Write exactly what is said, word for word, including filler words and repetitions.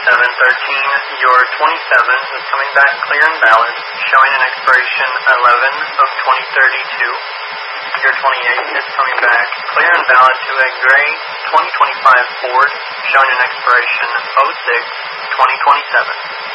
seven thirteen, your twenty-seven is coming back clear and valid, showing an expiration eleven of twenty thirty-two. Your twenty-eight is coming back clear and valid to a gray twenty twenty-five Ford, showing an expiration oh six twenty twenty-seven.